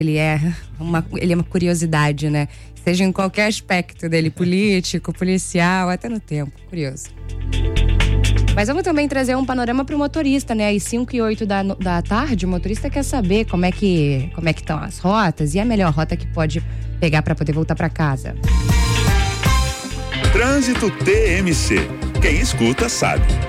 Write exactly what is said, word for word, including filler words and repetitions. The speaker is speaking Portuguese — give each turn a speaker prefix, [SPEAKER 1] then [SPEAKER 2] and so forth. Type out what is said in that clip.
[SPEAKER 1] Ele é uma, ele é uma curiosidade, né? Seja em qualquer aspecto dele, político, policial, até no tempo. Curioso. Mas vamos também trazer um panorama para o motorista, né? Às cinco e oito da, da tarde, o motorista quer saber como é que como é que estão as rotas e a melhor rota que pode pegar para poder voltar para casa.
[SPEAKER 2] Trânsito T M C. Quem escuta sabe.